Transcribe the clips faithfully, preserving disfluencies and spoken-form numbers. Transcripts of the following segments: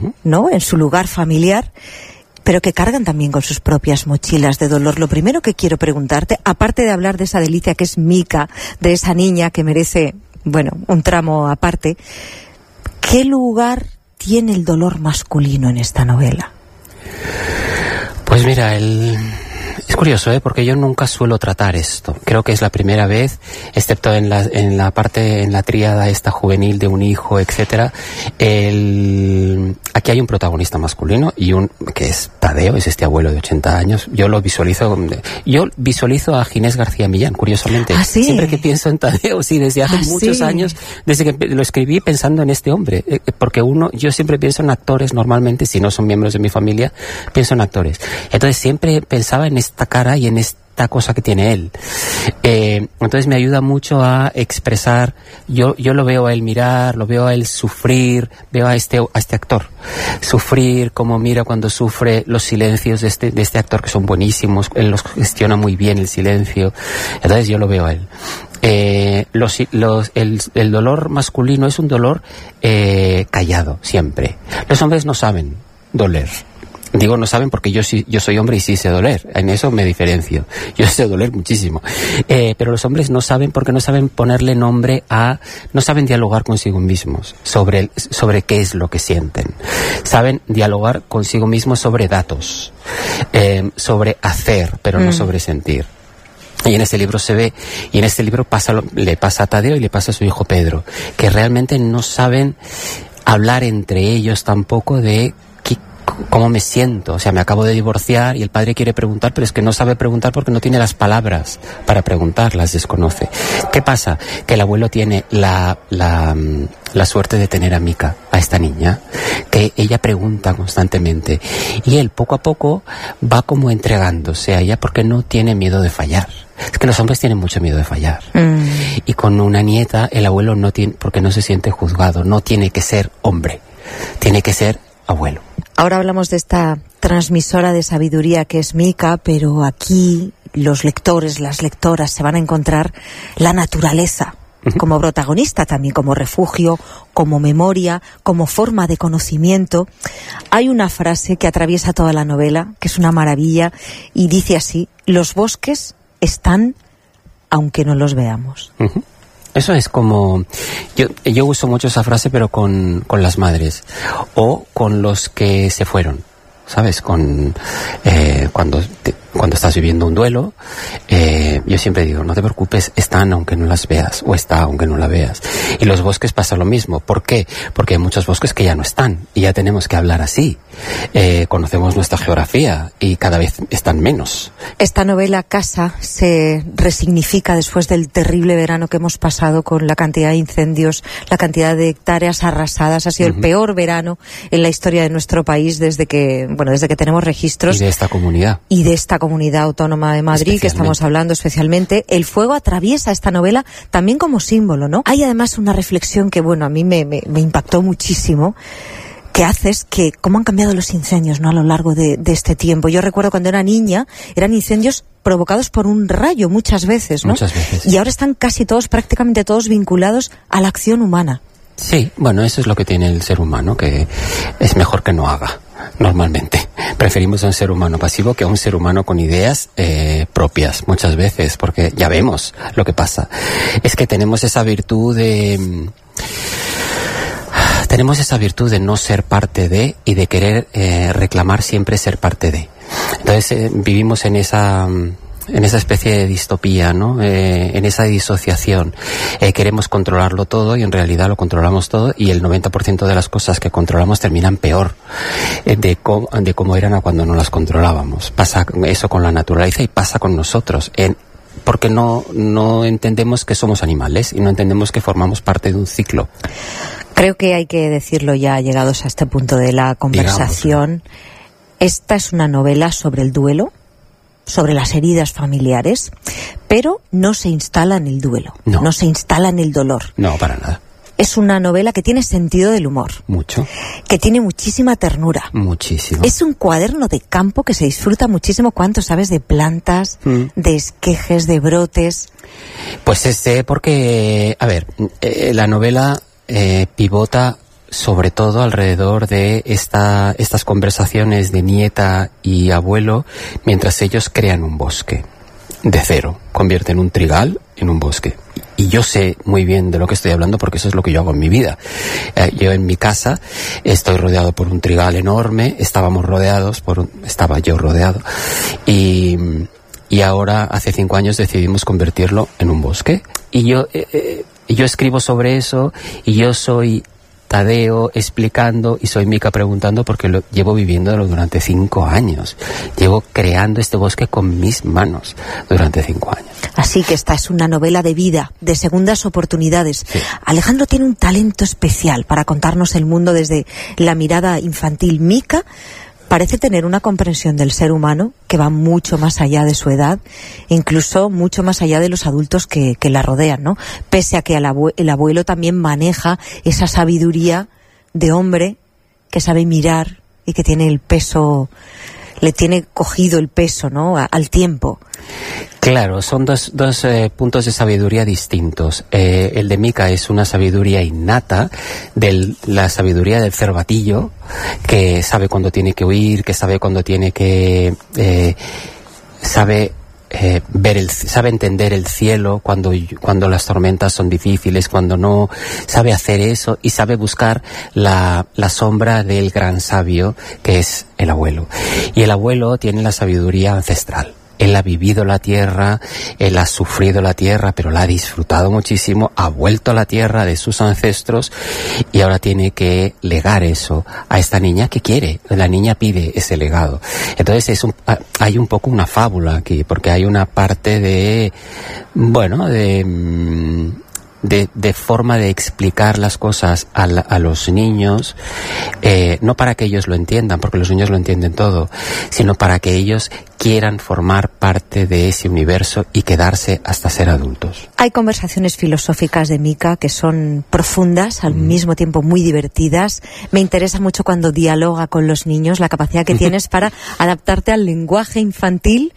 uh-huh. ¿no?, en su lugar familiar, pero que cargan también con sus propias mochilas de dolor. Lo primero que quiero preguntarte, aparte de hablar de esa delicia que es Mika, de esa niña que merece, bueno, un tramo aparte, ¿qué lugar tiene el dolor masculino en esta novela? Pues mira, el... es curioso, ¿eh? Porque yo nunca suelo tratar esto. Creo que es la primera vez, excepto en la, en la parte, en la tríada esta juvenil de un hijo, etcétera. El... Aquí hay un protagonista masculino y un que es Tadeo, es este abuelo de ochenta años. Yo lo visualizo, yo visualizo a Ginés García Millán, curiosamente. ¿Ah, sí? Siempre que pienso en Tadeo, sí, desde hace ¿Ah, muchos sí? años, desde que lo escribí pensando en este hombre. Eh, porque uno, yo siempre pienso en actores normalmente, si no son miembros de mi familia, pienso en actores. Entonces siempre pensaba en esta cara y en esta cosa que tiene él. Eh, entonces me ayuda mucho a expresar, yo, yo lo veo a él mirar, lo veo a él sufrir, veo a este, a este actor sufrir, cómo mira cuando sufre, los silencios de este, de este actor que son buenísimos, él los gestiona muy bien, el silencio. Entonces yo lo veo a él. Eh, los, los, el, el dolor masculino es un dolor eh, callado, siempre. Los hombres no saben doler. Digo, no saben porque yo sí, yo soy hombre y sí sé doler. En eso me diferencio. Yo sé doler muchísimo. Eh, pero los hombres no saben porque no saben ponerle nombre a, no saben dialogar consigo mismos sobre, sobre qué es lo que sienten. Saben dialogar consigo mismos sobre datos, eh, sobre hacer, pero mm. no sobre sentir. Y en este libro se ve, y en este libro pasa, le pasa a Tadeo y le pasa a su hijo Pedro, que realmente no saben hablar entre ellos tampoco de cómo me siento. O sea, me acabo de divorciar y el padre quiere preguntar, pero es que no sabe preguntar porque no tiene las palabras para preguntar, las desconoce. ¿Qué pasa? Que el abuelo tiene la, la, la suerte de tener a Mika, a esta niña, que ella pregunta constantemente. Y él poco a poco va como entregándose a ella porque no tiene miedo de fallar. Es que los hombres tienen mucho miedo de fallar. Mm. Y con una nieta, el abuelo no tiene, porque no se siente juzgado, no tiene que ser hombre, tiene que ser abuelo. Ahora hablamos de esta transmisora de sabiduría que es Mika, pero aquí los lectores, las lectoras se van a encontrar la naturaleza uh-huh. como protagonista también, como refugio, como memoria, como forma de conocimiento. Hay una frase que atraviesa toda la novela, que es una maravilla, y dice así: los bosques están aunque no los veamos. Uh-huh. Eso es como, yo, yo uso mucho esa frase, pero con, con las madres o con los que se fueron, ¿sabes? Con eh, cuando te, cuando estás viviendo un duelo, eh, yo siempre digo, no te preocupes, están aunque no las veas, o está aunque no la veas. Y los bosques pasa lo mismo. ¿Por qué? Porque hay muchos bosques que ya no están y ya tenemos que hablar así. Eh, conocemos nuestra geografía y cada vez están menos. Esta novela Casa se resignifica después del terrible verano que hemos pasado con la cantidad de incendios, la cantidad de hectáreas arrasadas. Ha sido uh-huh. el peor verano en la historia de nuestro país desde que, bueno, desde que tenemos registros. Y de esta comunidad. Y de esta comunidad autónoma de Madrid, que estamos hablando especialmente. El fuego atraviesa esta novela también como símbolo, ¿no? Hay además una reflexión que, bueno, a mí me, me, me impactó muchísimo, que haces que cómo han cambiado los incendios, ¿no?, a lo largo de, de este tiempo. Yo recuerdo cuando era niña, eran incendios provocados por un rayo muchas veces, ¿no? Muchas veces. Y ahora están casi todos, prácticamente todos vinculados a la acción humana. Sí, bueno, eso es lo que tiene el ser humano, que es mejor que no haga, normalmente. Preferimos a un ser humano pasivo que a un ser humano con ideas eh, propias, muchas veces, porque ya vemos lo que pasa. Es que tenemos esa virtud de... Tenemos esa virtud de no ser parte de y de querer eh, reclamar siempre ser parte de. Entonces eh, vivimos en esa... en esa especie de distopía, ¿no? Eh, en esa disociación. Eh, queremos controlarlo todo y en realidad lo controlamos todo y el noventa por ciento de las cosas que controlamos terminan peor eh, de, cómo, de cómo eran a cuando no las controlábamos. Pasa eso con la naturaleza y pasa con nosotros. En, porque no, no entendemos que somos animales y no entendemos que formamos parte de un ciclo. Creo que hay que decirlo ya, llegados a este punto de la conversación. Digamos. Esta es una novela sobre el duelo, sobre las heridas familiares, pero no se instala en el duelo, no, no se instala en el dolor. No, para nada. Es una novela que tiene sentido del humor. Mucho. Que tiene muchísima ternura. Muchísimo. Es un cuaderno de campo que se disfruta muchísimo. ¿Cuánto sabes de plantas, mm. de esquejes, de brotes? Pues sé porque, a ver, eh, la novela eh, pivota sobre todo alrededor de esta, estas conversaciones de nieta y abuelo mientras ellos crean un bosque de cero, convierten un trigal en un bosque. Y yo sé muy bien de lo que estoy hablando porque eso es lo que yo hago en mi vida. Eh, yo en mi casa estoy rodeado por un trigal enorme, estábamos rodeados por un, estaba yo rodeado y, y ahora hace cinco años decidimos convertirlo en un bosque. Y yo, eh, eh, yo escribo sobre eso y yo soy Tadeo explicando y soy Mica preguntando porque lo llevo viviéndolo durante cinco años. Llevo creando este bosque con mis manos durante cinco años. Así que esta es una novela de vida, de segundas oportunidades. Sí. Alejandro tiene un talento especial para contarnos el mundo desde la mirada infantil. Mica parece tener una comprensión del ser humano que va mucho más allá de su edad, incluso mucho más allá de los adultos que, que la rodean, ¿no? Pese a que el abuelo, el abuelo también maneja esa sabiduría de hombre que sabe mirar y que tiene el peso, le tiene cogido el peso, ¿no?, a, al tiempo. Claro, son dos, dos eh, puntos de sabiduría distintos. Eh, el de Mica es una sabiduría innata, de la sabiduría del cervatillo, que sabe cuándo tiene que huir, que sabe cuándo tiene que... Eh, sabe... Eh, ver el, sabe entender el cielo cuando, cuando las tormentas son difíciles, cuando no, sabe hacer eso y sabe buscar la, la sombra del gran sabio que es el abuelo. Y el abuelo tiene la sabiduría ancestral. Él ha vivido la tierra, él ha sufrido la tierra, pero la ha disfrutado muchísimo, ha vuelto a la tierra de sus ancestros y ahora tiene que legar eso a esta niña que quiere. La niña pide ese legado. Entonces es un, hay un poco una fábula aquí, porque hay una parte de, bueno, de... De, de forma de explicar las cosas a, la, a los niños, eh, no para que ellos lo entiendan, porque los niños lo entienden todo, sino para que ellos quieran formar parte de ese universo y quedarse hasta ser adultos. Hay conversaciones filosóficas de Mica que son profundas, al mm. mismo tiempo muy divertidas. Me interesa mucho cuando dialoga con los niños, la capacidad que tienes para adaptarte al lenguaje infantil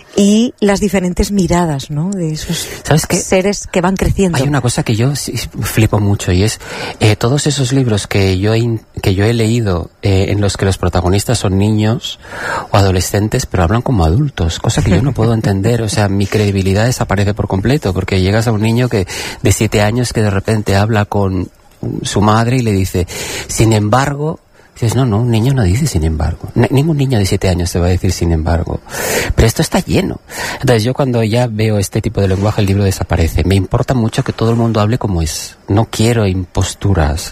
y las diferentes miradas, ¿no?, de esos ¿Sabes qué? seres que van creciendo. Hay una cosa que yo sí, flipo mucho y es eh, todos esos libros que yo he, que yo he leído eh, en los que los protagonistas son niños o adolescentes pero hablan como adultos, cosa que yo no puedo entender. O sea, mi credibilidad desaparece por completo porque llegas a un niño que de siete años que de repente habla con su madre y le dice, sin embargo... Dices, no, no, un niño no dice sin embargo. N- ningún niño de siete años te va a decir sin embargo. Pero esto está lleno. Entonces yo cuando ya veo este tipo de lenguaje, el libro desaparece. Me importa mucho que todo el mundo hable como es. No quiero imposturas.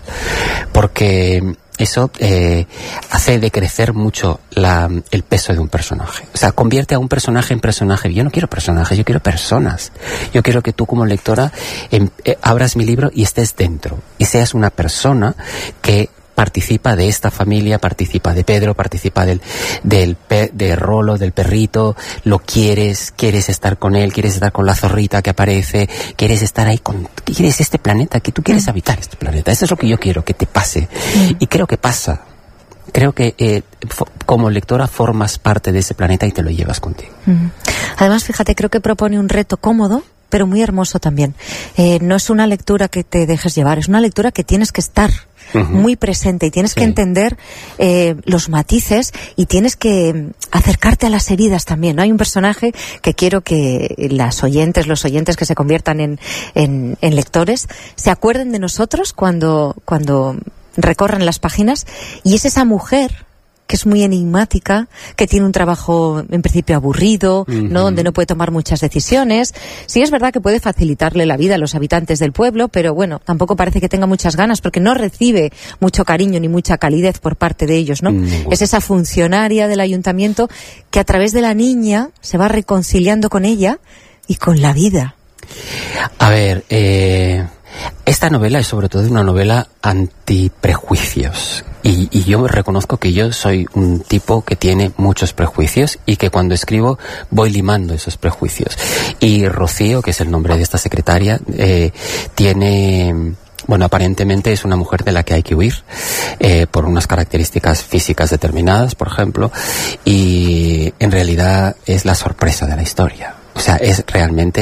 Porque eso eh, hace decrecer mucho la, el peso de un personaje. O sea, convierte a un personaje en personaje. Yo no quiero personajes, yo quiero personas. Yo quiero que tú como lectora eh, eh, abras mi libro y estés dentro. Y seas una persona que participa de esta familia, participa de Pedro, participa del, del pe, de Rolo, del perrito, lo quieres, quieres estar con él, quieres estar con la zorrita que aparece, quieres estar ahí con, quieres este planeta, que tú quieres habitar este planeta. Eso es lo que yo quiero, que te pase. Y creo que pasa. Creo que eh, fo- como lectora formas parte de ese planeta y te lo llevas contigo. Además, fíjate, creo que propone un reto cómodo, pero muy hermoso también. Eh, no es una lectura que te dejes llevar, es una lectura que tienes que estar Uh-huh. muy presente y tienes sí. que entender eh, los matices y tienes que acercarte a las heridas también, ¿no? Hay un personaje que quiero que las oyentes, los oyentes que se conviertan en, en, en lectores se acuerden de nosotros cuando, cuando recorren las páginas, y es esa mujer que es muy enigmática, que tiene un trabajo en principio aburrido, uh-huh. ¿no?, donde no puede tomar muchas decisiones. Sí, es verdad que puede facilitarle la vida a los habitantes del pueblo, pero bueno, tampoco parece que tenga muchas ganas porque no recibe mucho cariño ni mucha calidez por parte de ellos, ¿no? Uh-huh. Es esa funcionaria del ayuntamiento que a través de la niña se va reconciliando con ella y con la vida. A ver, eh... esta novela es sobre todo una novela antiprejuicios y, y yo reconozco que yo soy un tipo que tiene muchos prejuicios y que cuando escribo voy limando esos prejuicios. Y Rocío, que es el nombre de esta secretaria, eh, tiene... Bueno, aparentemente es una mujer de la que hay que huir eh, por unas características físicas determinadas, por ejemplo, y en realidad es la sorpresa de la historia. O sea, es realmente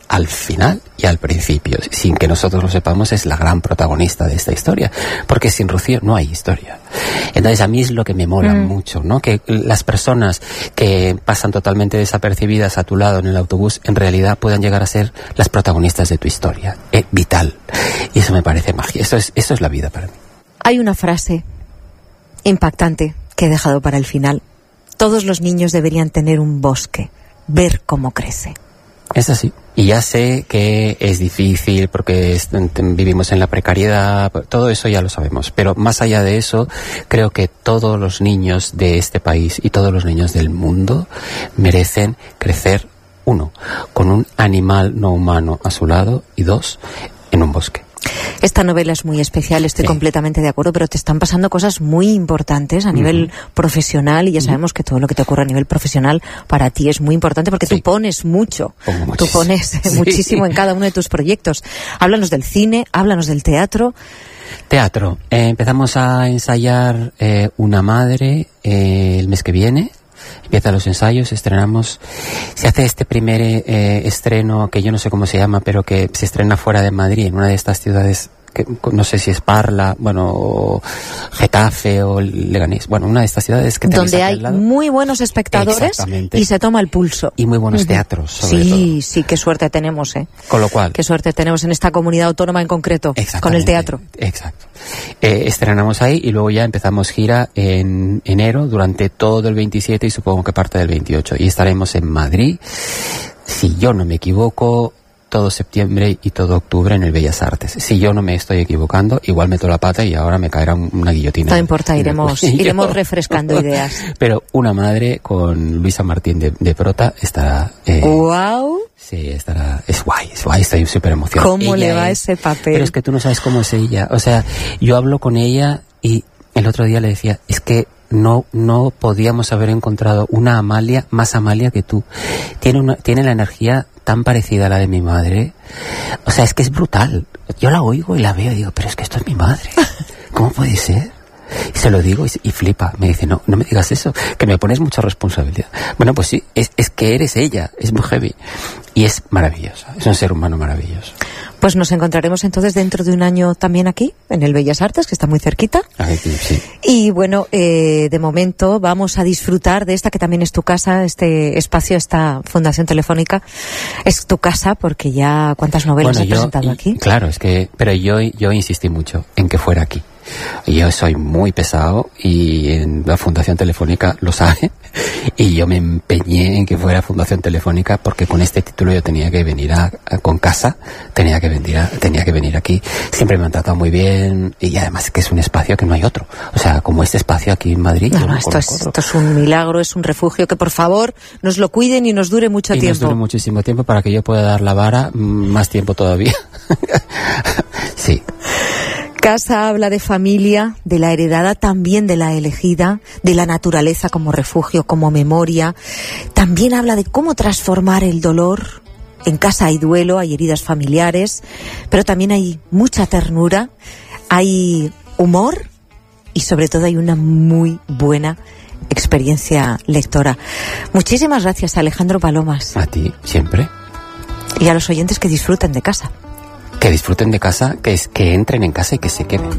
al final y al principio, sin que nosotros lo sepamos, es la gran protagonista de esta historia, porque sin Rocío no hay historia. Entonces a mí es lo que me mola mm. mucho, ¿no? Que las personas que pasan totalmente desapercibidas a tu lado en el autobús, en realidad puedan llegar a ser las protagonistas de tu historia, eh, vital. Y eso me parece magia, eso es, eso es la vida para mí. Hay una frase impactante que he dejado para el final. Todos los niños deberían tener un bosque, ver cómo crece. Es así. Y ya sé que es difícil porque es, vivimos en la precariedad, todo eso ya lo sabemos. Pero más allá de eso, creo que todos los niños de este país y todos los niños del mundo merecen crecer, uno, con un animal no humano a su lado y dos, en un bosque. Esta novela es muy especial, estoy sí. completamente de acuerdo, pero te están pasando cosas muy importantes a nivel uh-huh. profesional y ya sabemos uh-huh. que todo lo que te ocurre a nivel profesional para ti es muy importante porque sí. tú pones mucho, tú pones sí. muchísimo en cada uno de tus proyectos. Háblanos del cine, háblanos del teatro. Teatro. Eh, empezamos a ensayar eh, Una madre eh, el mes que viene. Empiezan los ensayos, estrenamos, se hace este primer eh, estreno que yo no sé cómo se llama, pero que se estrena fuera de Madrid, en una de estas ciudades que no sé si es Parla, bueno, o Getafe o Leganés, bueno, una de estas ciudades que tenéis donde hay muy buenos espectadores y se toma el pulso. Y muy buenos uh-huh. teatros, sobre sí, todo. Sí, sí, qué suerte tenemos, ¿eh? Con lo cual... Qué suerte tenemos en esta comunidad autónoma en concreto, con el teatro. Exacto. Eh, estrenamos ahí y luego ya empezamos gira en enero durante todo el veintisiete y supongo que parte del veintiocho. Y estaremos en Madrid, si yo no me equivoco, todo septiembre y todo octubre en el Bellas Artes. Si yo no me estoy equivocando, igual meto la pata y ahora me caerá una guillotina. No importa, iremos, iremos refrescando ideas. Pero Una madre con Luisa Martín de, de Prota estará... Eh, ¡Guau! Sí, estará... Es guay, es guay, estoy súper emocionado. ¿Cómo ella le va es, ese papel? Pero es que tú no sabes cómo es ella. O sea, yo hablo con ella y el otro día le decía, es que no no podíamos haber encontrado una Amalia más Amalia que tú. Tiene una tiene la energía tan parecida a la de mi madre. O sea, es que es brutal. Yo la oigo y la veo y digo, pero es que esto es mi madre. ¿Cómo puede ser? Y se lo digo y, y flipa. Me dice, no, no me digas eso, que me pones mucha responsabilidad. Bueno, pues sí, es, es que eres ella, es muy heavy. Y es maravillosa, es un ser humano maravilloso. Pues nos encontraremos entonces dentro de un año también aquí, en el Bellas Artes, que está muy cerquita. Aquí, sí. Y bueno, eh, de momento vamos a disfrutar de esta que también es tu casa, este espacio, esta Fundación Telefónica. Es tu casa porque ya cuántas novelas bueno, has yo, presentado y, aquí. Claro, es que, pero yo, yo insistí mucho en que fuera aquí. Yo soy muy pesado y en la Fundación Telefónica lo sabe y yo me empeñé en que fuera Fundación Telefónica porque con este título yo tenía que venir a, a con casa, tenía que venir a, tenía que venir aquí. Siempre me han tratado muy bien y además que es un espacio que no hay otro. O sea, como este espacio aquí en Madrid. No, no, esto es, esto es un milagro, es un refugio que por favor nos lo cuiden y nos dure mucho y tiempo. Nos dure muchísimo tiempo para que yo pueda dar la vara más tiempo todavía. Sí. Casa habla de familia, de la heredada, también de la elegida, de la naturaleza como refugio, como memoria. También habla de cómo transformar el dolor. En casa hay duelo, hay heridas familiares, pero también hay mucha ternura, hay humor y sobre todo hay una muy buena experiencia lectora. Muchísimas gracias, Alejandro Palomas. A ti, siempre. Y a los oyentes que disfruten de casa. Que disfruten de casa, que, es, que entren en casa y que se queden.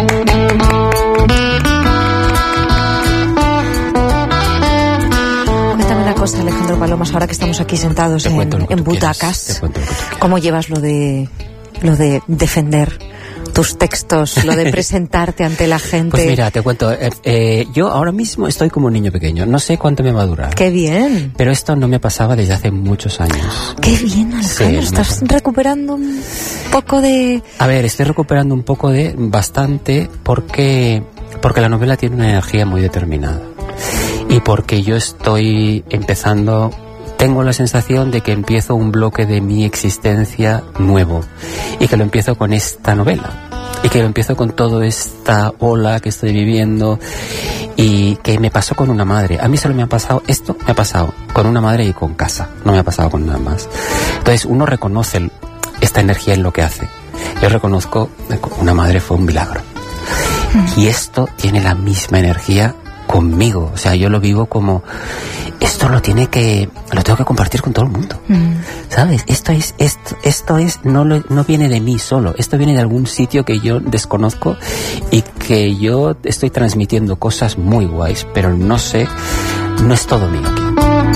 Cuéntame una cosa, Alejandro Palomas, ahora que estamos aquí sentados en, en butacas, ¿cómo llevas lo de lo de defender tus textos, lo de presentarte ante la gente? Pues mira, te cuento, eh, eh, yo ahora mismo estoy como un niño pequeño, no sé cuánto me va a durar. ¡Qué bien! Pero esto no me pasaba desde hace muchos años. ¡Qué bien, Alejandro! Sí, ¿estás me... recuperando un poco de...? A ver, estoy recuperando un poco de, bastante, porque, porque la novela tiene una energía muy determinada. Y porque yo estoy empezando... Tengo la sensación de que empiezo un bloque de mi existencia nuevo y que lo empiezo con esta novela y que lo empiezo con toda esta ola que estoy viviendo y que me pasó con una madre. A mí solo me ha pasado, esto me ha pasado con una madre y con casa, no me ha pasado con nada más. Entonces uno reconoce esta energía en lo que hace. Yo reconozco que una madre fue un milagro y esto tiene la misma energía conmigo, o sea, yo lo vivo como esto lo tiene que, lo tengo que compartir con todo el mundo, mm. ¿sabes? Esto es, esto, esto es, no lo, no viene de mí solo, esto viene de algún sitio que yo desconozco y que yo estoy transmitiendo cosas muy guays, pero no sé, no es todo mío aquí.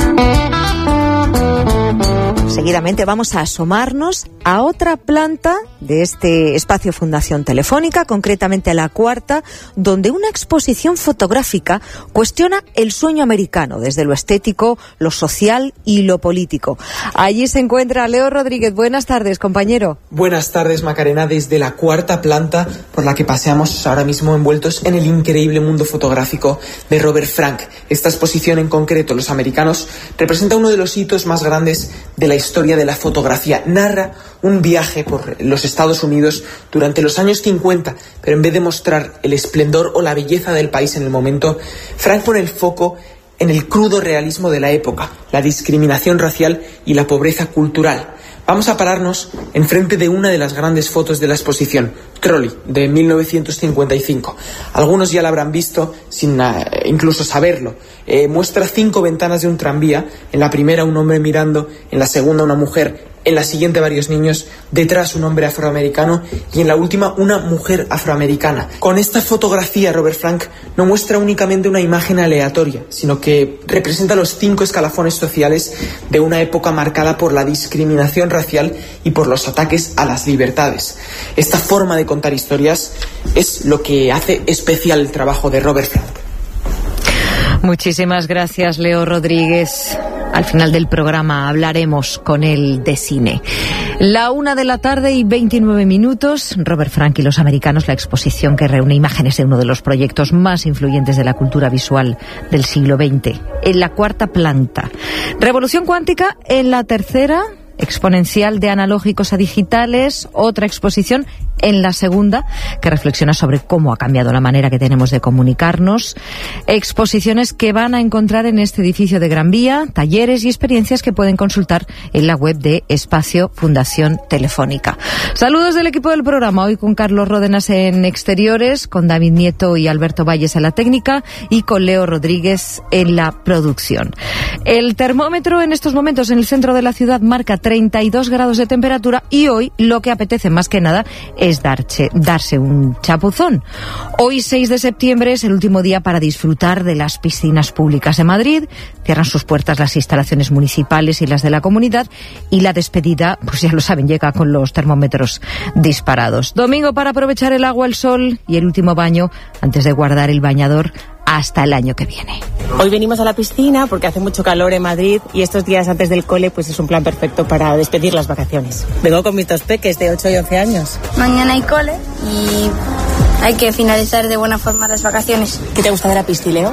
Seguidamente vamos a asomarnos a otra planta de este espacio Fundación Telefónica, concretamente a la cuarta, donde una exposición fotográfica cuestiona el sueño americano, desde lo estético, lo social y lo político. Allí se encuentra Leo Rodríguez. Buenas tardes, compañero. Buenas tardes, Macarena, desde la cuarta planta por la que paseamos ahora mismo envueltos en el increíble mundo fotográfico de Robert Frank. Esta exposición en concreto, Los Americanos, representa uno de los hitos más grandes de la historia de la fotografía. Narra un viaje por los Estados Unidos durante los años cincuenta, pero en vez de mostrar el esplendor o la belleza del país en el momento, Frank pone el foco en el crudo realismo de la época, la discriminación racial y la pobreza cultural. Vamos a pararnos enfrente de una de las grandes fotos de la exposición, Trolley, de mil novecientos cincuenta y cinco. Algunos ya la habrán visto sin uh, incluso saberlo. Eh, muestra cinco ventanas de un tranvía. En la primera un hombre mirando, en la segunda una mujer, en la siguiente varios niños, detrás un hombre afroamericano y en la última una mujer afroamericana. Con esta fotografía Robert Frank no muestra únicamente una imagen aleatoria, sino que representa los cinco escalafones sociales de una época marcada por la discriminación racial y por los ataques a las libertades. Esta forma de contar historias es lo que hace especial el trabajo de Robert Frank. Muchísimas gracias, Leo Rodríguez. Al final del programa hablaremos con él de cine. La una de la tarde y veintinueve minutos. Robert Frank y los Americanos, la exposición que reúne imágenes de uno de los proyectos más influyentes de la cultura visual del siglo veinte. En la cuarta planta. Revolución cuántica en la tercera. Exponencial de analógicos a digitales, otra exposición en la segunda, que reflexiona sobre cómo ha cambiado la manera que tenemos de comunicarnos. Exposiciones que van a encontrar en este edificio de Gran Vía, talleres y experiencias que pueden consultar en la web de Espacio Fundación Telefónica. Saludos del equipo del programa, hoy con Carlos Ródenas en exteriores, con David Nieto y Alberto Valles en la técnica y con Leo Rodríguez en la producción. El termómetro en estos momentos en el centro de la ciudad marca treinta y dos grados de temperatura y hoy lo que apetece más que nada es darse, darse un chapuzón. Hoy, seis de septiembre, es el último día para disfrutar de las piscinas públicas de Madrid. Cierran sus puertas las instalaciones municipales y las de la comunidad y la despedida, pues ya lo saben, llega con los termómetros disparados. Domingo para aprovechar el agua, el sol y el último baño antes de guardar el bañador hasta el año que viene. Hoy venimos a la piscina porque hace mucho calor en Madrid y estos días antes del cole pues es un plan perfecto para despedir las vacaciones. Vengo con mis dos peques de ocho y once años. Mañana hay cole y hay que finalizar de buena forma las vacaciones. ¿Qué te gusta de la piscina, Leo?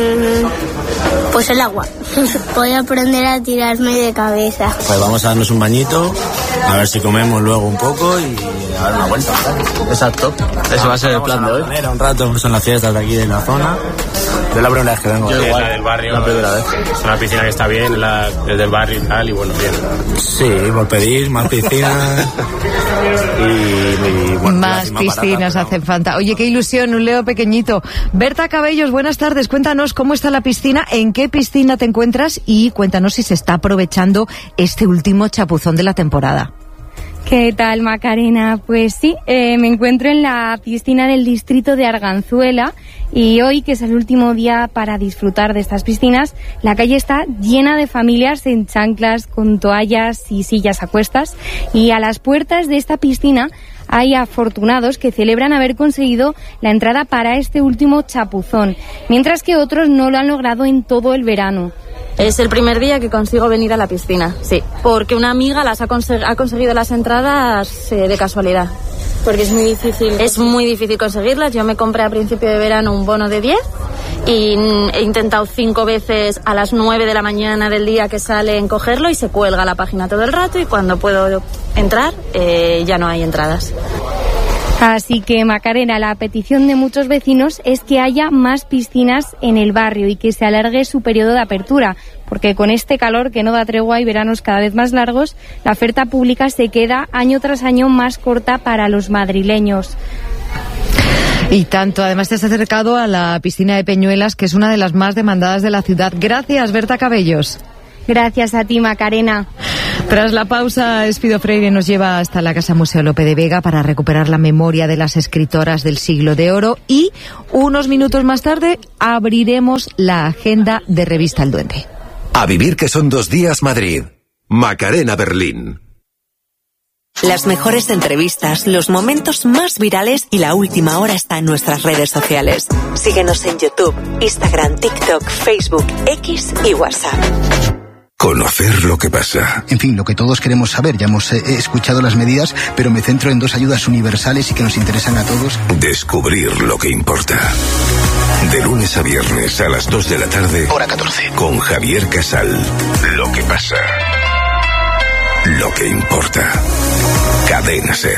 Mm, pues el agua. Voy a aprender a tirarme de cabeza. Pues vamos a darnos un bañito, a ver si comemos luego un poco y a dar una vuelta. Exacto. Eso va a ser el plan de hoy. Un rato, son las fiestas de aquí de la zona. Yo la primera vez que vengo. Yo igual, la del barrio. La primera vez. Es una piscina que está bien, la, es del barrio y tal, y bueno, bien. Sí, por pedir más piscinas. y, y bueno, más piscinas hacen falta. Oye, qué ilusión, un Leo pequeñito. Berta Cabellos, buenas tardes. Cuéntanos cómo está la piscina, en qué piscina te encuentras y cuéntanos si se está aprovechando este último chapuzón de la temporada. ¿Qué tal, Macarena? Pues sí, eh, me encuentro en la piscina del distrito de Arganzuela y hoy, que es el último día para disfrutar de estas piscinas, la calle está llena de familias en chanclas, con toallas y sillas a cuestas, y a las puertas de esta piscina hay afortunados que celebran haber conseguido la entrada para este último chapuzón, mientras que otros no lo han logrado en todo el verano. Es el primer día que consigo venir a la piscina, sí, porque una amiga las ha, conseg- ha conseguido las entradas eh, de casualidad. Porque es muy difícil. Es muy difícil conseguirlas. Yo me compré a principio de verano un bono de diez y he intentado cinco veces a las nueve de la mañana del día que sale en cogerlo y se cuelga la página todo el rato y cuando puedo entrar eh, ya no hay entradas. Así que, Macarena, la petición de muchos vecinos es que haya más piscinas en el barrio y que se alargue su periodo de apertura, porque con este calor que no da tregua y veranos cada vez más largos, la oferta pública se queda año tras año más corta para los madrileños. Y tanto, además te has acercado a la piscina de Peñuelas, que es una de las más demandadas de la ciudad. Gracias, Berta Cabellos. Gracias a ti, Macarena. Tras la pausa, Espido Freire nos lleva hasta la Casa Museo Lope de Vega para recuperar la memoria de las escritoras del Siglo de Oro y, unos minutos más tarde, abriremos la agenda de Revista El Duende. A vivir que son dos días Madrid. Macarena Berlín. Las mejores entrevistas, los momentos más virales y la última hora está en nuestras redes sociales. Síguenos en YouTube, Instagram, TikTok, Facebook, X y WhatsApp. Conocer lo que pasa. En fin, lo que todos queremos saber. Ya hemos eh, escuchado las medidas, pero me centro en dos ayudas universales y que nos interesan a todos. Descubrir lo que importa. De lunes a viernes a las dos de la tarde. Hora catorce. Con Javier Casal. Lo que pasa. Lo que importa. Cadena Ser.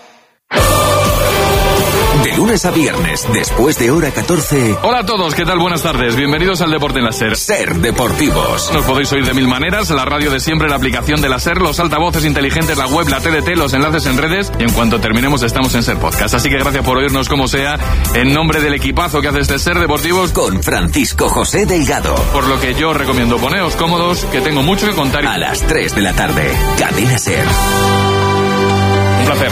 De lunes a viernes, después de hora catorce. Hola a todos, ¿qué tal? Buenas tardes. Bienvenidos al Deporte en la Ser. Ser Deportivos. Nos podéis oír de mil maneras, la radio de siempre, la aplicación de la Ser, los altavoces inteligentes, la web, la T D T, los enlaces en redes. Y en cuanto terminemos estamos en Ser Podcast. Así que gracias por oírnos como sea. En nombre del equipazo que hace este Ser Deportivos. Con Francisco José Delgado. Por lo que yo os recomiendo poneos cómodos, que tengo mucho que contar. A las tres de la tarde. Cadena Ser. Un placer.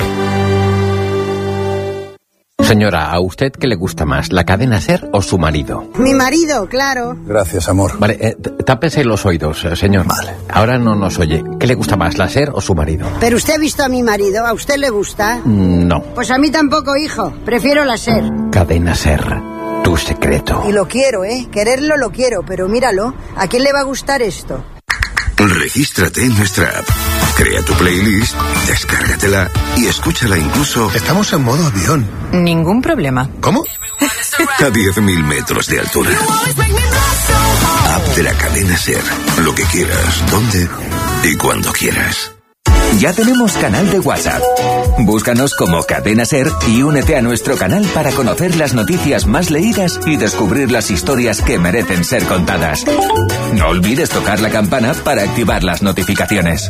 Señora, ¿a usted qué le gusta más, la cadena Ser o su marido? Mi marido, claro. Gracias, amor. Vale, eh, tápese los oídos, eh, señor. Vale. Ahora no nos oye. ¿Qué le gusta más, la Ser o su marido? Pero usted ha visto a mi marido, ¿a usted le gusta? No. Pues a mí tampoco, hijo. Prefiero la Ser. Cadena Ser, tu secreto. Y lo quiero, ¿eh? Quererlo lo quiero, pero míralo. ¿A quién le va a gustar esto? Regístrate en nuestra app. Crea tu playlist, descárgatela y escúchala incluso... Estamos en modo avión. Ningún problema. ¿Cómo? A diez mil metros de altura. App de la cadena Ser. Lo que quieras, dónde y cuando quieras. Ya tenemos canal de WhatsApp. Búscanos como Cadena Ser y únete a nuestro canal para conocer las noticias más leídas y descubrir las historias que merecen ser contadas. No olvides tocar la campana para activar las notificaciones.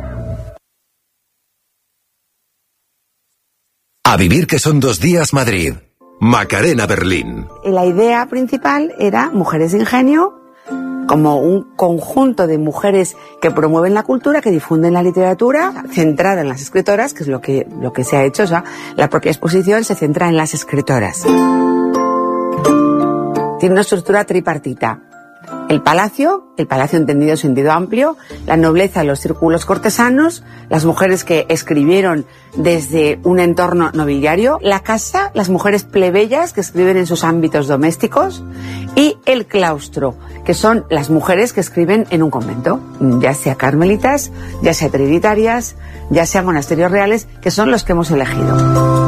A vivir que son dos días Madrid. Macarena Berlín. La idea principal era Mujeres de Ingenio, como un conjunto de mujeres que promueven la cultura, que difunden la literatura, centrada en las escritoras, que es lo que, lo que se ha hecho. O sea, la propia exposición se centra en las escritoras. Tiene una estructura tripartita. El palacio, el palacio entendido en sentido amplio, la nobleza, los círculos cortesanos, las mujeres que escribieron desde un entorno nobiliario, la casa, las mujeres plebeyas que escriben en sus ámbitos domésticos y el claustro, que son las mujeres que escriben en un convento, ya sea carmelitas, ya sea trinitarias, ya sea monasterios reales, que son los que hemos elegido.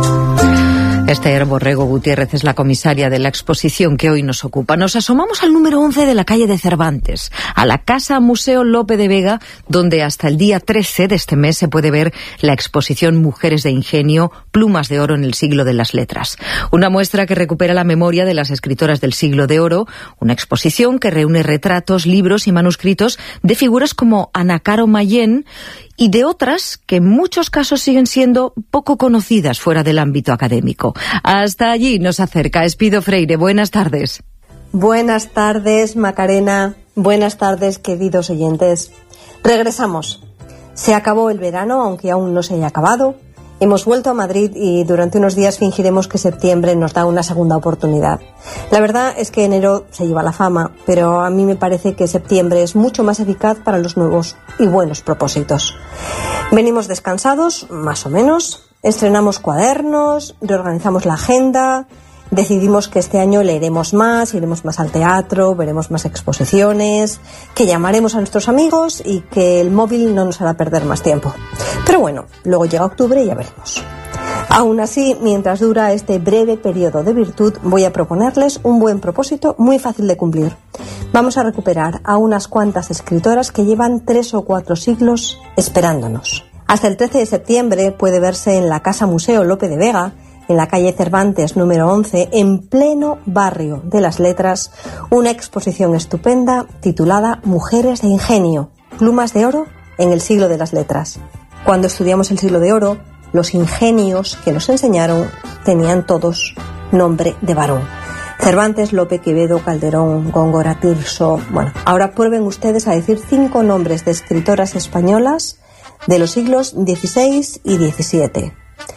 Esther Borrego Gutiérrez es la comisaria de la exposición que hoy nos ocupa. Nos asomamos al número once de la calle de Cervantes, a la Casa Museo Lope de Vega, donde hasta el día trece de este mes se puede ver la exposición Mujeres de Ingenio, plumas de oro en el siglo de las letras. Una muestra que recupera la memoria de las escritoras del siglo de oro, una exposición que reúne retratos, libros y manuscritos de figuras como Ana Caro Mayén y de otras que en muchos casos siguen siendo poco conocidas fuera del ámbito académico. Hasta allí nos acerca Espido Freire. Buenas tardes. Buenas tardes, Macarena. Buenas tardes, queridos oyentes. Regresamos. Se acabó el verano, aunque aún no se haya acabado. Hemos vuelto a Madrid y durante unos días fingiremos que septiembre nos da una segunda oportunidad. La verdad es que enero se lleva la fama, pero a mí me parece que septiembre es mucho más eficaz para los nuevos y buenos propósitos. Venimos descansados, más o menos, estrenamos cuadernos, reorganizamos la agenda, decidimos que este año leeremos más, iremos más al teatro, veremos más exposiciones, que llamaremos a nuestros amigos y que el móvil no nos hará perder más tiempo. Pero bueno, luego llega octubre y ya veremos. Aún así, mientras dura este breve periodo de virtud, voy a proponerles un buen propósito muy fácil de cumplir. Vamos a recuperar a unas cuantas escritoras que llevan tres o cuatro siglos esperándonos. Hasta el trece de septiembre puede verse en la Casa Museo Lope de Vega, en la calle Cervantes número once, en pleno barrio de las letras, una exposición estupenda titulada Mujeres de Ingenio, plumas de oro en el siglo de las letras. Cuando estudiamos el siglo de oro, los ingenios que nos enseñaron tenían todos nombre de varón. Cervantes, Lope, Quevedo, Calderón, Góngora, Tirso... Bueno, ahora prueben ustedes a decir cinco nombres de escritoras españolas de los siglos dieciséis y diecisiete.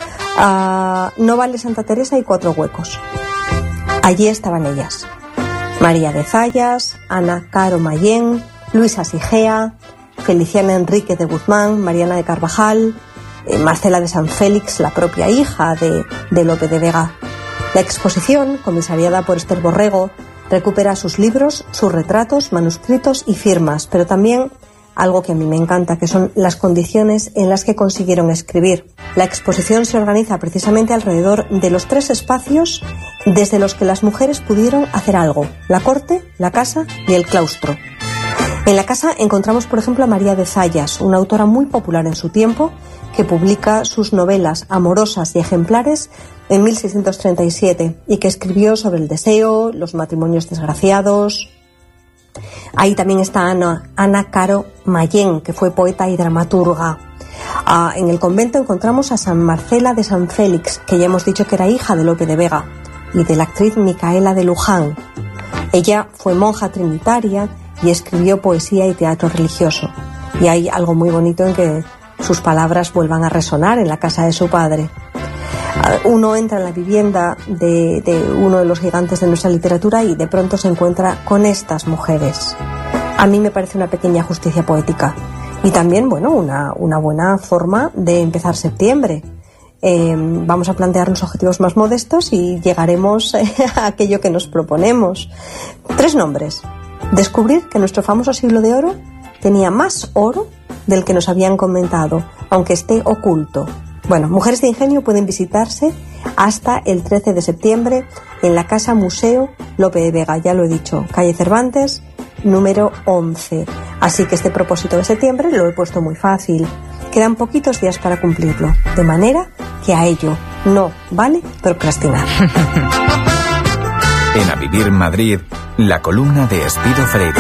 Uh, no vale Santa Teresa y cuatro huecos. Allí estaban ellas. María de Zayas, Ana Caro Mayén, Luisa Sigea, Feliciana Enrique de Guzmán, Mariana de Carvajal, eh, Marcela de San Félix, la propia hija de, de Lope de Vega. La exposición, comisariada por Esther Borrego, recupera sus libros, sus retratos, manuscritos y firmas, pero también algo que a mí me encanta, que son las condiciones en las que consiguieron escribir. La exposición se organiza precisamente alrededor de los tres espacios desde los que las mujeres pudieron hacer algo: la corte, la casa y el claustro. En la casa encontramos, por ejemplo, a María de Zayas, una autora muy popular en su tiempo, que publica sus novelas amorosas y ejemplares en mil seiscientos treinta y siete y que escribió sobre el deseo, los matrimonios desgraciados. Ahí también está Ana, Ana Caro Mayén, que fue poeta y dramaturga. Ah, en el convento encontramos a San Marcela de San Félix, que ya hemos dicho que era hija de Lope de Vega, y de la actriz Micaela de Luján. Ella fue monja trinitaria y escribió poesía y teatro religioso. Y hay algo muy bonito en que sus palabras vuelvan a resonar en la casa de su padre. Uno entra en la vivienda de, de uno de los gigantes de nuestra literatura y de pronto se encuentra con estas mujeres. A mí me parece una pequeña justicia poética y también, bueno, una, una buena forma de empezar septiembre. Eh, vamos a plantearnos objetivos más modestos y llegaremos a aquello que nos proponemos. Tres nombres. Descubrir que nuestro famoso siglo de oro tenía más oro del que nos habían comentado, aunque esté oculto. Bueno, Mujeres de Ingenio pueden visitarse hasta el trece de septiembre en la Casa Museo Lope de Vega, ya lo he dicho, calle Cervantes, número once. Así que este propósito de septiembre lo he puesto muy fácil. Quedan poquitos días para cumplirlo, de manera que a ello no vale procrastinar. En A Vivir Madrid, la columna de Espido Freire.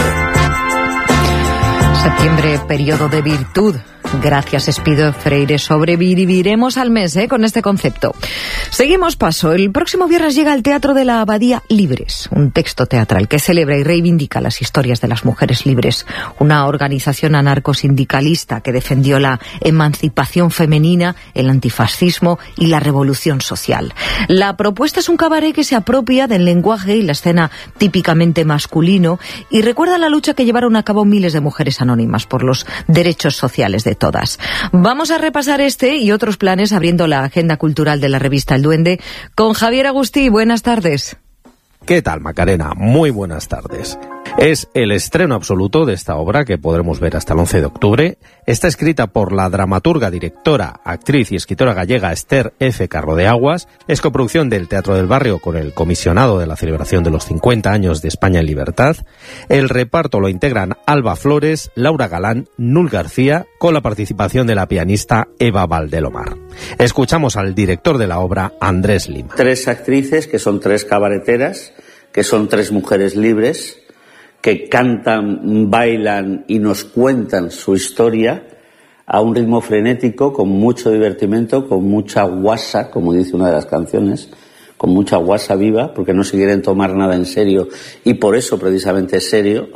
Septiembre, periodo de virtud. Gracias, Espido Freire. Sobreviviremos al mes ¿eh? con este concepto. Seguimos paso. El próximo viernes llega al Teatro de la Abadía Libres, un texto teatral que celebra y reivindica las historias de las mujeres libres, una organización anarcosindicalista que defendió la emancipación femenina, el antifascismo y la revolución social. La propuesta es un cabaret que se apropia del lenguaje y la escena típicamente masculino y recuerda la lucha que llevaron a cabo miles de mujeres anónimas por los derechos sociales de todas. Vamos a repasar este y otros planes abriendo la agenda cultural de la revista El Duende con Javier Agustí. Buenas tardes. ¿Qué tal, Macarena? Muy buenas tardes. Es el estreno absoluto de esta obra que podremos ver hasta el once de octubre. Está escrita por la dramaturga, directora, actriz y escritora gallega Esther F. Carro de Aguas. Es coproducción del Teatro del Barrio con el comisionado de la celebración de los cincuenta años de España en libertad. El reparto lo integran Alba Flores, Laura Galán, Nul García, con la participación de la pianista Eva Valdelomar. Escuchamos al director de la obra, Andrés Lima. Tres actrices que son tres cabareteras, que son tres mujeres libres, que cantan, bailan y nos cuentan su historia a un ritmo frenético, con mucho divertimento, con mucha guasa, como dice una de las canciones, con mucha guasa viva, porque no se quieren tomar nada en serio y por eso precisamente es serio,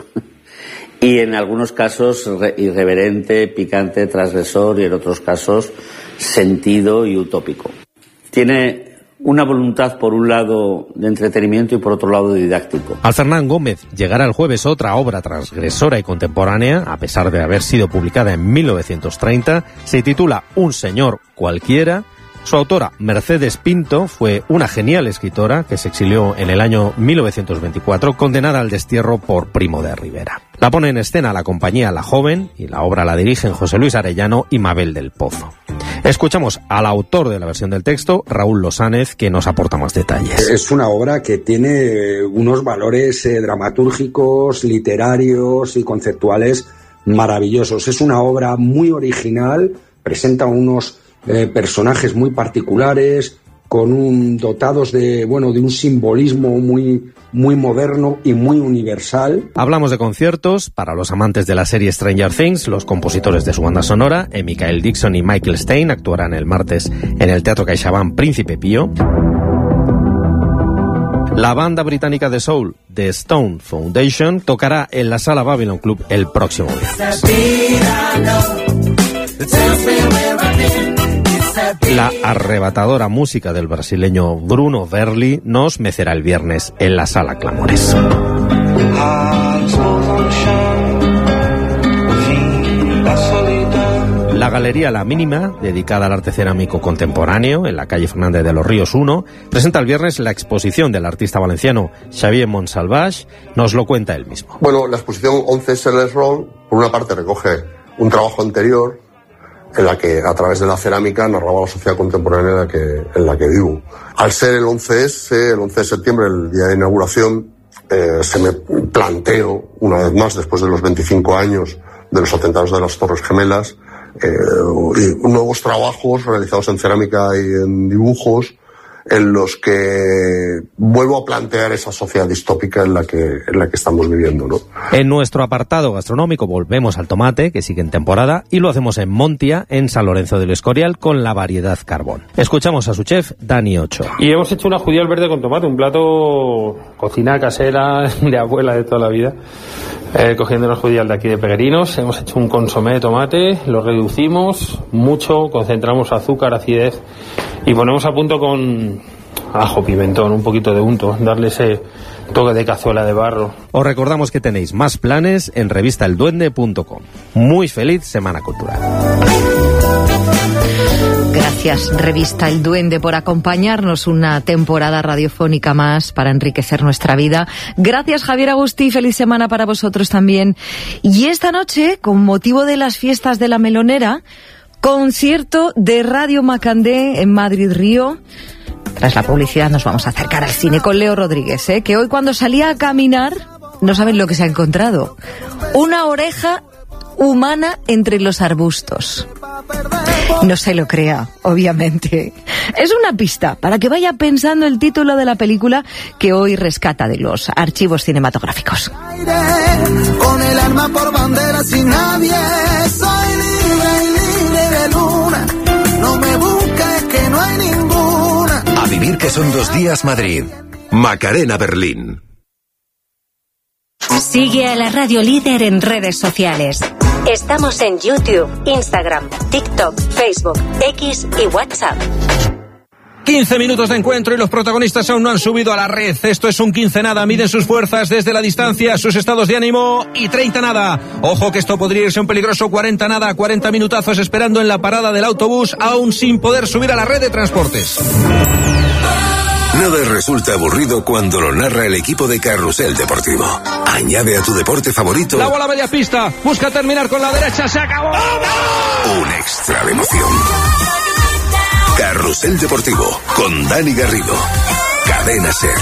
y en algunos casos irreverente, picante, transgresor y en otros casos sentido y utópico. Tiene una voluntad, por un lado, de entretenimiento y por otro lado, de didáctico. Al Fernán Gómez llegará el jueves otra obra transgresora y contemporánea, a pesar de haber sido publicada en mil novecientos treinta. Se titula Un señor cualquiera. Su autora, Mercedes Pinto, fue una genial escritora que se exilió en el año mil novecientos veinticuatro, condenada al destierro por Primo de Rivera. La pone en escena la compañía La Joven y la obra la dirigen José Luis Arellano y Mabel del Pozo. Escuchamos al autor de la versión del texto, Raúl Losánez, que nos aporta más detalles. Es una obra que tiene unos valores eh, dramatúrgicos, literarios y conceptuales maravillosos. Es una obra muy original, presenta unos eh, personajes muy particulares, con un dotados de bueno de un simbolismo muy muy moderno y muy universal. Hablamos de conciertos para los amantes de la serie Stranger Things. Los compositores de su banda sonora, Michael Dixon y Michael Stein, actuarán el martes en el Teatro CaixaBank Príncipe Pío. La banda británica de soul The Stone Foundation tocará en la Sala Babylon Club el próximo viernes. La arrebatadora música del brasileño Bruno Verli nos mecerá el viernes en la Sala Clamores. La Galería La Mínima, dedicada al arte cerámico contemporáneo, en la calle Fernández de los Ríos uno, presenta el viernes la exposición del artista valenciano Xavier Montsalvage. Nos lo cuenta él mismo. Bueno, la exposición once Sellers Round, por una parte, recoge un trabajo anterior en la que, a través de la cerámica, narraba la sociedad contemporánea en la que, en la que vivo. Al ser el once ese, el once de septiembre, el día de inauguración, eh, se me planteo, una vez más, después de los veinticinco años de los atentados de las Torres Gemelas, Eh, y nuevos trabajos realizados en cerámica y en dibujos en los que vuelvo a plantear esa sociedad distópica en la que, en la que estamos viviendo, ¿no? En nuestro apartado gastronómico volvemos al tomate, que sigue en temporada, y lo hacemos en Montia, en San Lorenzo del Escorial, con la variedad Carbón. Escuchamos a su chef, Dani Ochoa. Y hemos hecho una judía al verde con tomate, un plato cocina casera de abuela de toda la vida, eh, cogiendo los judías de aquí de Peguerinos. Hemos hecho un consomé de tomate, lo reducimos mucho, concentramos azúcar, acidez y ponemos a punto con ajo, pimentón, un poquito de unto, darle ese toque de cazuela de barro. Os recordamos que tenéis más planes en revista el duende punto com. Muy feliz Semana Cultural. Gracias, Revista El Duende, por acompañarnos una temporada radiofónica más para enriquecer nuestra vida. Gracias, Javier Agustí, feliz semana para vosotros también. Y esta noche, con motivo de las fiestas de la Melonera, concierto de Radio Macandé en Madrid Río. Tras la publicidad nos vamos a acercar al cine con Leo Rodríguez, ¿eh? que hoy cuando salía a caminar, no saben lo que se ha encontrado. Una oreja humana entre los arbustos. No se lo crea, obviamente. Es una pista para que vaya pensando el título de la película que hoy rescata de los archivos cinematográficos. Con el alma por bandera sin nadie, soy libre y libre de luna. No me busques que no hay ninguna. A vivir que son dos días Madrid. Macarena Berlín. Sigue a la Radio Líder en redes sociales. Estamos en YouTube, Instagram, TikTok, Facebook, X y WhatsApp. quince minutos de encuentro y los protagonistas aún no han subido a la red. Esto es un quince nada. Miden sus fuerzas desde la distancia, sus estados de ánimo y treinta nada. Ojo que esto podría irse un peligroso cuarenta nada. cuarenta minutazos esperando en la parada del autobús, aún sin poder subir a la red de transportes. Nada resulta aburrido cuando lo narra el equipo de Carrusel Deportivo. Añade a tu deporte favorito la bola media pista, busca terminar con la derecha, se acabó. un extra de emoción. Carrusel Deportivo con Dani Garrido. Cadena SER.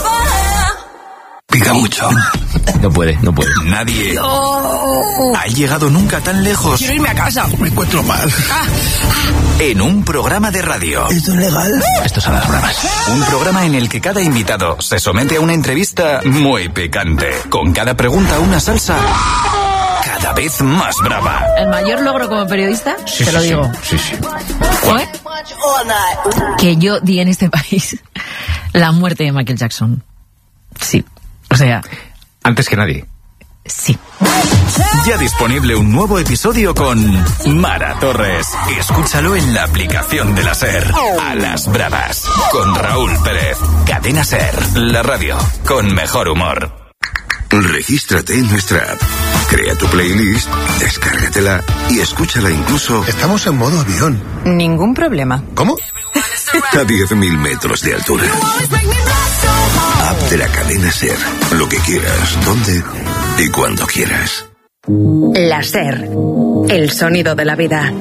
Pica mucho. No puede, no puede. Nadie no. ha llegado nunca tan lejos. Quiero irme a casa. Me encuentro mal. Ah. En un programa de radio. ¿Esto es legal? Estos son las bravas. Un programa en el que cada invitado se somete a una entrevista muy picante. Con cada pregunta una salsa cada vez más brava. ¿El mayor logro como periodista? Sí, Te sí, lo digo. Sí, sí. ¿Fue? Que yo di en este país la muerte de Michael Jackson. Sí. O sea... Antes que nadie. Sí. Ya disponible un nuevo episodio con Mara Torres. Escúchalo en la aplicación de la SER. A las bravas. Con Raúl Pérez. Cadena SER. La radio con mejor humor. Regístrate en nuestra app. Crea tu playlist, descárgatela y escúchala incluso... Estamos en modo avión. Ningún problema. ¿Cómo? A diez mil metros de altura. App de la cadena SER. Lo que quieras, donde y cuando quieras. La SER. El sonido de la vida.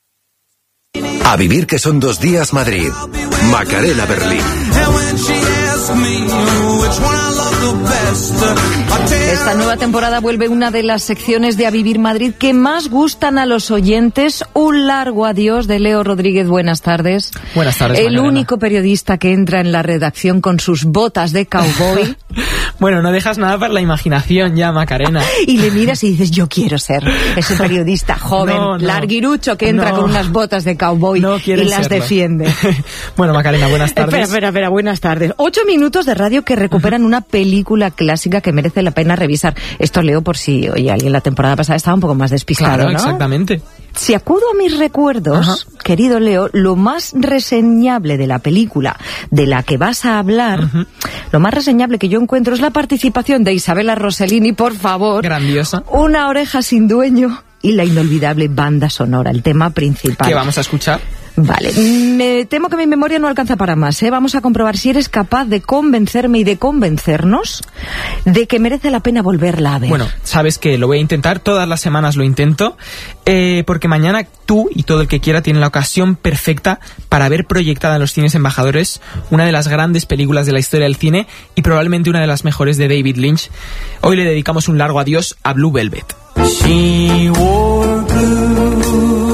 A vivir que son dos días Madrid. Macarena Berlín. Esta nueva temporada vuelve una de las secciones de A Vivir Madrid que más gustan a los oyentes. Un largo adiós de Leo Rodríguez. Buenas tardes. Buenas tardes, El Macarena. único periodista que entra en la redacción con sus botas de cowboy. Bueno, no dejas nada para la imaginación ya, Macarena. Y le miras y dices, yo quiero ser ese periodista joven, No, no. larguirucho, que entra No. con unas botas de cowboy No y quieres las serlo. defiende. Bueno, Macarena, buenas tardes. Espera, espera, espera, buenas tardes. Ocho minutos de radio que recuperan una película clásica que merece la pena revisar. Esto leo por si, oye, alguien la temporada pasada estaba un poco más despistado, Claro, ¿no? exactamente. Si acudo a mis recuerdos, Ajá. querido Leo, lo más reseñable de la película de la que vas a hablar, uh-huh. lo más reseñable que yo encuentro es la participación de Isabella Rossellini, por favor. Grandiosa. Una oreja sin dueño y la inolvidable banda sonora, el tema principal. ¿Qué vamos a escuchar? Vale, me temo que mi memoria no alcanza para más, ¿eh? Vamos a comprobar si eres capaz de convencerme y de convencernos de que merece la pena volverla a ver. Bueno, sabes que lo voy a intentar, todas las semanas lo intento, eh, porque mañana tú y todo el que quiera tiene la ocasión perfecta para ver proyectada en los cines embajadores una de las grandes películas de la historia del cine y probablemente una de las mejores de David Lynch. Hoy le dedicamos un largo adiós a Blue Velvet. She wore blue.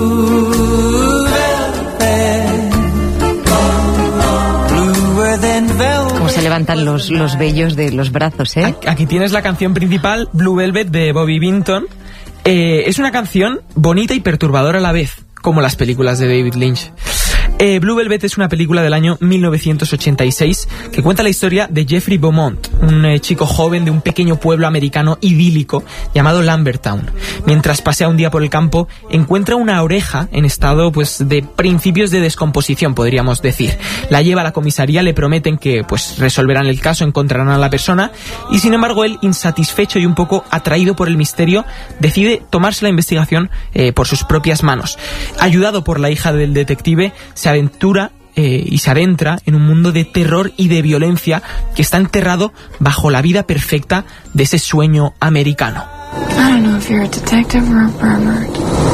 Cómo se levantan los, los vellos de los brazos, ¿eh? Aquí tienes la canción principal, Blue Velvet, de Bobby Vinton. Eh, es una canción bonita y perturbadora a la vez, como las películas de David Lynch. Eh, Blue Velvet es una película del año mil novecientos ochenta y seis que cuenta la historia de Jeffrey Beaumont, un eh, chico joven de un pequeño pueblo americano idílico llamado Lambertown. Mientras pasea un día por el campo, encuentra una oreja en estado pues de principios de descomposición, podríamos decir. La lleva a la comisaría, le prometen que pues resolverán el caso, encontrarán a la persona y sin embargo él, insatisfecho y un poco atraído por el misterio, decide tomarse la investigación eh, por sus propias manos. Ayudado por la hija del detective, se aventura eh, y se adentra en un mundo de terror y de violencia que está enterrado bajo la vida perfecta de ese sueño americano. I don't know if you're a detective or a pervert.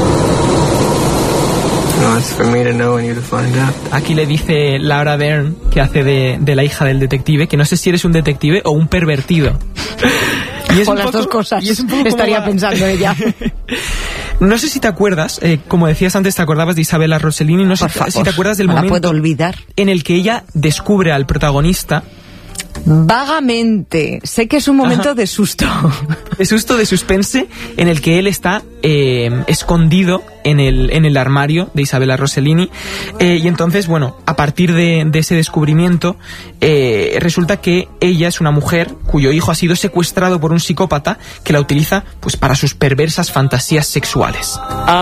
No, it's for me to know and you to find out. Aquí le dice Laura Dern, que hace de, de la hija del detective, que no sé si eres un detective o un pervertido. Y es o las poco, dos cosas, y es un poco estaría pensando ella. No sé si te acuerdas, eh, como decías antes, te acordabas de Isabella Rossellini, no sé si te acuerdas del no momento la puedo olvidar. En el que ella descubre al protagonista. Vagamente, sé que es un momento Ajá. de susto. De susto, de suspense, en el que él está eh, escondido en el, en el armario de Isabella Rossellini. Eh, y entonces, bueno, a partir de, de ese descubrimiento, eh, resulta que ella es una mujer cuyo hijo ha sido secuestrado por un psicópata que la utiliza pues para sus perversas fantasías sexuales.